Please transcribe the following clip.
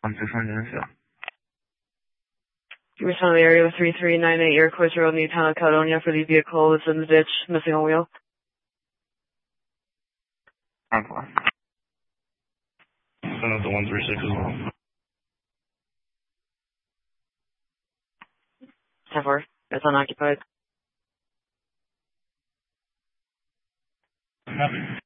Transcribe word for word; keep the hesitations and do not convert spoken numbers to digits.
On six hundred, yeah. Respond to the area with three three nine eight Iroquois Road, Newtown, Caledonia for the vehicle that's in the ditch, missing a wheel. ten four. Send out the one three six as well. ten four. It's unoccupied. Copy.